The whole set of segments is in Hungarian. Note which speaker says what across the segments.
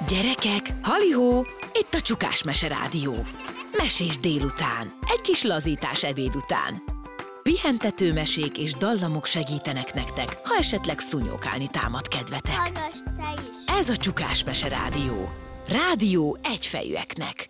Speaker 1: Gyerekek, halihó, itt a Csukás Mese Rádió. Mesés délután, egy kis lazítás ebéd után. Pihentető mesék és dallamok segítenek nektek, ha esetleg szúnyókálni támad kedvetek.
Speaker 2: Hallgass te is!
Speaker 1: Ez a Csukás Mese Rádió. Rádió egyfejűeknek.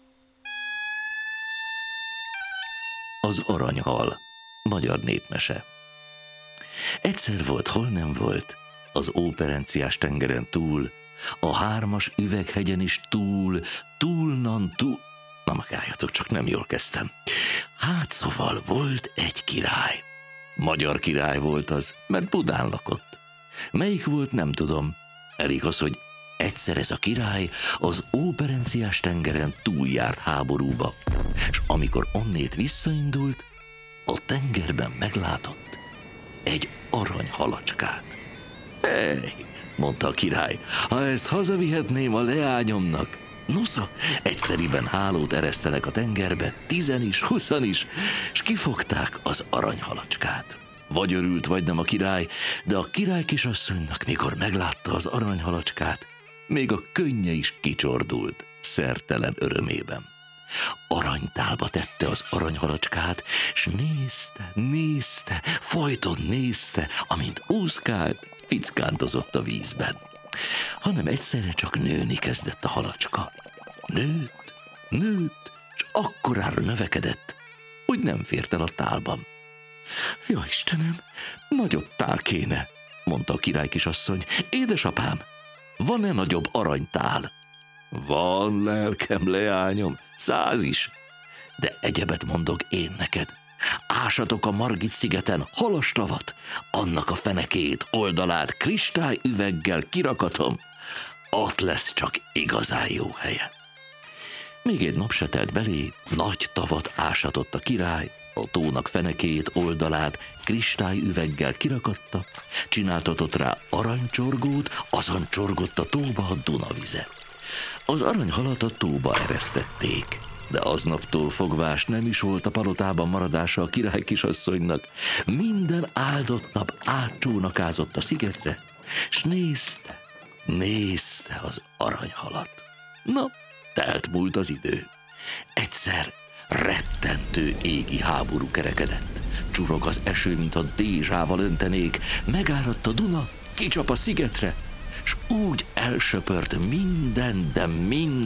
Speaker 3: Az aranyhal. Magyar népmese. Egyszer volt, hol nem volt, az Óperenciás tengeren túl, a 3-as üveghegyen is túlnan. Na magáljatok, csak nem jól kezdtem. Hát szóval volt egy király. Magyar király volt az, mert Budán lakott. Melyik volt, nem tudom. Elég az, hogy egyszer ez a király az Óperenciás tengeren túljárt háborúba, és amikor onnét visszaindult, a tengerben meglátott egy aranyhalacskát. Hey, mondta a király, ha ezt hazavihetném a leányomnak. Nosza, egyszeriben hálót eresztelek a tengerbe, 10 is, 20 is, és kifogták az aranyhalacskát. Vagy örült, vagy nem a király, de a király kisasszonynak, mikor meglátta az aranyhalacskát, még a könnye is kicsordult szertelen örömében. Aranytálba tette az aranyhalacskát, s nézte, folyton nézte, amint úszkált, fickántozott a vízben. Hanem egyszerre csak nőni kezdett a halacska. Nőtt, és akkorára növekedett, hogy nem fért el a tálban. Ja, Istenem, nagyobb tál kéne, mondta a király kisasszony. Édesapám, van-e nagyobb aranytál? Van, lelkem, leányom, 100 is. De egyebet mondok én neked. Ásatok a Margit-szigeten halastavat, annak a fenekét, oldalát kristályüveggel kirakatom, ott lesz csak igazán jó helye. Még egy nap se telt belé, nagy tavat ásatott a király, a tónak fenekét, oldalát kristályüveggel kirakatta, csináltatott rá aranycsorgót, azon csorgott a tóba a Dunavize. Az aranyhalat a tóba eresztették, de aznaptól fogvás nem is volt a palotában maradása a király kisasszonynak. Minden áldott nap átcsónakázott a szigetre, s nézte az aranyhalat. Na, telt múlt az idő. Egyszer rettentő égi háború kerekedett. Csurog az eső, mint a dézsával öntenék, megáradt a Duna, kicsap a szigetre, s úgy elsöpört minden, de minden